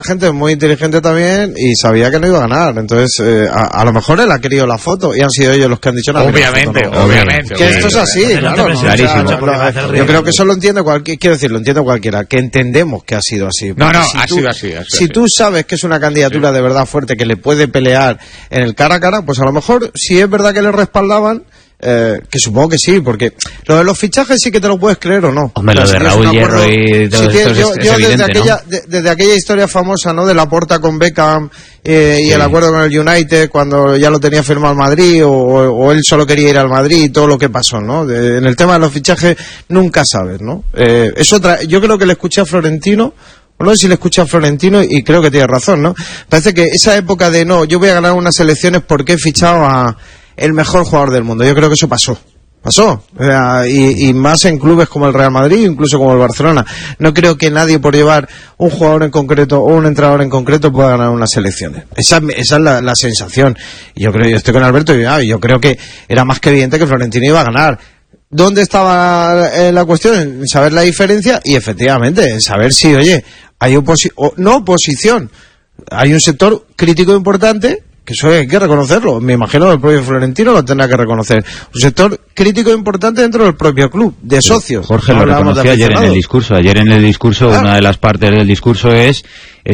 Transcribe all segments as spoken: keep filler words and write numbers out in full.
gente muy inteligente también y sabía que no iba a ganar, entonces eh, a, a lo mejor él ha querido la foto y han sido ellos los que han dicho nada. Obviamente, foto, ¿no? obviamente. Que esto es así, claro. ¿no? Clarísimo. O sea, no, no, yo creo que eso lo entiende cualquiera, quiero decir, lo entiende cualquiera, que entendemos que ha sido así. No, no, si ha tú, sido así. Ha sido si así. tú sabes que es una candidatura sí. de verdad fuerte que le puede pelear en el cara a cara, pues a lo mejor si es verdad que le respaldaban. Eh, que supongo que sí, porque lo de los fichajes sí que te lo puedes creer o no. Hombre, lo de Raúl Hierro y todo sí, esto yo, es, yo es evidente, desde, aquella, ¿no? de, desde aquella historia famosa, ¿no? De Laporta con Beckham eh, y sí. el acuerdo con el United cuando ya lo tenía firmado el Madrid o, o él solo quería ir al Madrid y todo lo que pasó, ¿no? De, en el tema de los fichajes nunca sabes, ¿no? Eh, es otra, yo creo que le escuché a Florentino. No sé si le escuché a Florentino y creo que tiene razón, ¿no? Parece que esa época de no, yo voy a ganar unas elecciones porque he fichado a el mejor jugador del mundo. Yo creo que eso pasó. Pasó. O sea, y, y más en clubes como el Real Madrid, incluso como el Barcelona. No creo que nadie por llevar un jugador en concreto o un entrenador en concreto pueda ganar unas elecciones. Esa, esa es la, la sensación. Y yo creo, yo estoy con Alberto y ah, yo creo que era más que evidente que Florentino iba a ganar. ¿Dónde estaba eh, la cuestión? En saber la diferencia y efectivamente en saber si, oye, hay oposición, no oposición, hay un sector crítico importante. Que eso hay que reconocerlo, me imagino que el propio Florentino lo tendrá que reconocer. Un sector crítico importante dentro del propio club, de socios. Jorge lo reconoció ayer en el discurso. Ayer en el discurso, ah. una de las partes del discurso es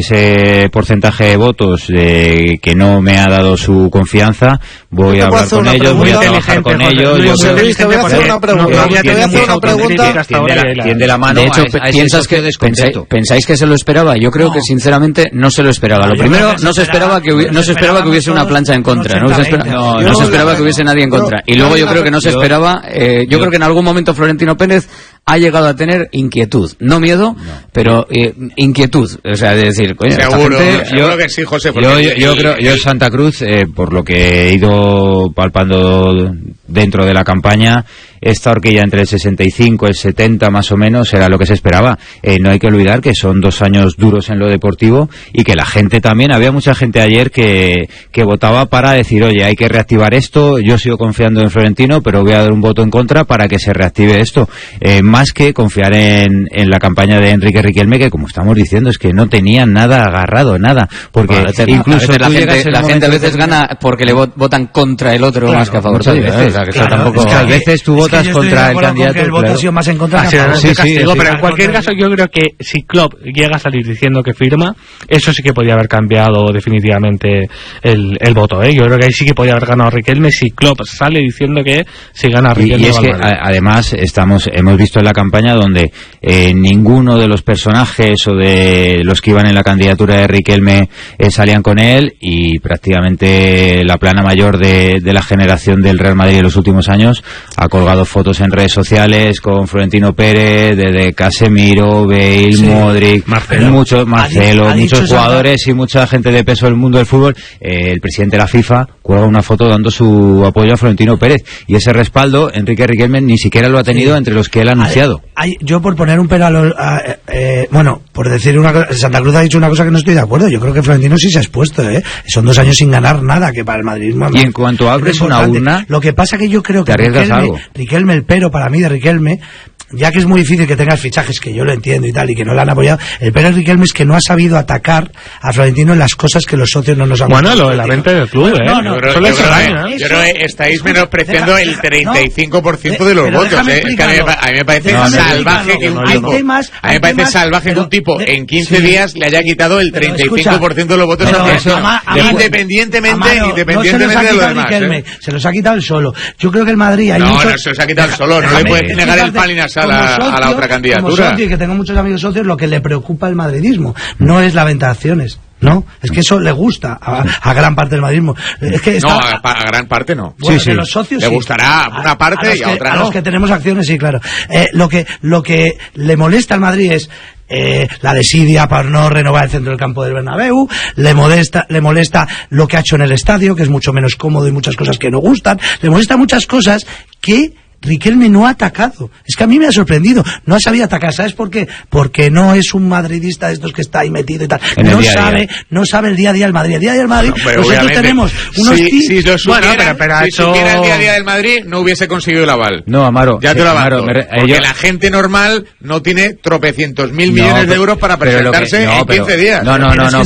ese porcentaje de votos de que no me ha dado su confianza. Voy a hablar con ellos, voy a trabajar con ellos. Yo te voy a hacer una pregunta. Te voy a hacer una pregunta. Tiende la mano. De hecho, piensas que pensáis que se lo esperaba. Yo creo que sinceramente no se lo esperaba. Lo primero, no se esperaba que no se esperaba que hubiese una plancha en contra, no se, espera, no, no se esperaba que hubiese nadie en contra. Y luego yo creo que no se esperaba, eh, yo creo que en algún momento Florentino Pérez ha llegado a tener inquietud, no miedo, no. pero eh, inquietud, o sea, de decir, coño, seguro, esta gente, seguro yo, que sí, José. Yo, yo, yo creo, yo en Santa Cruz, eh, por lo que he ido palpando dentro de la campaña, esta horquilla entre el sesenta y cinco y el setenta más o menos era lo que se esperaba. Eh, no hay que olvidar que son dos años duros en lo deportivo y que la gente también, había mucha gente ayer que, que votaba para decir, oye, hay que reactivar esto, yo sigo confiando en Florentino, pero voy a dar un voto en contra para que se reactive esto. Eh, más que confiar en, en la campaña de Enrique Riquelme, que como estamos diciendo, es que no tenía nada agarrado, nada. Porque bueno, incluso la gente, la gente a veces gana porque le votan contra el otro claro, más que a favor suyo. ¿eh? O sea, que claro, tampoco... es que a veces tú votas es que contra el candidato. Que el voto claro. ha sido más en contra. Ah, que a sí, sí, sí, sí, pero sí. en cualquier caso yo creo que si Klopp llega a salir diciendo que firma, eso sí que podría haber cambiado definitivamente el, el voto, ¿eh? Yo creo que ahí sí que podría haber ganado Riquelme si Klopp sale diciendo que si gana Riquelme. Y, y es que a, además estamos hemos visto en la campaña donde eh, ninguno de los personajes o de los que iban en la candidatura de Riquelme eh, salían con él, y prácticamente la plana mayor de, de la generación del Real Madrid en los últimos años ha colgado fotos en redes sociales con Florentino Pérez, desde Casemiro, Bale, sí, Modric, Marcelo, muchos, Marcelo, ha dicho, ha muchos jugadores y mucha gente de peso del mundo del fútbol. Eh, el presidente de la FIFA cuelga una foto dando su apoyo a Florentino Pérez, y ese respaldo Enrique Riquelme ni siquiera lo ha tenido sí. entre los que él ha anunciado. Hay, yo por poner un pero a lo, a, eh, bueno, por decir una cosa, Santa Cruz ha dicho una cosa que no estoy de acuerdo. Yo creo que Florentino sí se ha expuesto, ¿eh? Son dos años sin ganar nada, que para el madridismo... Y en cuanto abres una urna, lo que pasa que yo creo que Riquelme, Riquelme, el pero para mí de Riquelme, ya que es muy difícil que tengas fichajes, que yo lo entiendo y tal, y que no le han apoyado, el pero de Riquelme es que no ha sabido atacar a Florentino en las cosas que los socios no nos han Bueno, lo de la venta del club, ¿eh? No, no, yo creo, solo yo creo, año, ¿eh? Yo creo que estáis menospreciando deja, el treinta y cinco por ciento no, de los votos, ¿eh? Es que a mí, a mí me parece no, salvaje que un hay tipo, temas, a mí me parece temas, salvaje que un tipo en quince sí. días le haya quitado el treinta y cinco por ciento de los votos a eso, independientemente, independientemente no de lo demás. Riquelme, ¿eh? Se los ha quitado el solo. Yo creo que el Madrid... Hay no, muchos, no se los ha quitado el solo, no le puedes negar el pan y la sal a la otra candidatura. Como socio, y que tengo muchos amigos socios, lo que le preocupa al madridismo no es la venta de acciones. No, es que eso le gusta a, a gran parte del madridismo. Es que está, no, a, a gran parte no. Bueno, sí, sí. De los socios le sí. gustará a una parte a y a que, otra a no. A los que tenemos acciones, sí, claro. Eh, lo que lo que le molesta al Madrid es Eh, la desidia por no renovar el centro del campo del Bernabéu, le molesta, le molesta lo que ha hecho en el estadio, que es mucho menos cómodo y muchas cosas que no gustan, le molesta muchas cosas que Riquelme no ha atacado. Es que a mí me ha sorprendido. No ha sabido atacar. ¿Sabes por qué? Porque no es un madridista de estos que está ahí metido y tal. No sabe, día. no sabe el día a día del Madrid. El día a día del Madrid, no, nosotros tenemos unos si, si lo supiera, bueno, pero, pero si hecho... supiera el día a día del Madrid, no hubiese conseguido el aval. No, Amaro. Ya te lo avanzo. Amaro, me, porque yo... la gente normal no tiene tropecientos mil millones no, pero, de euros para presentarse que, no, en quince pero, días. No, no, no, no,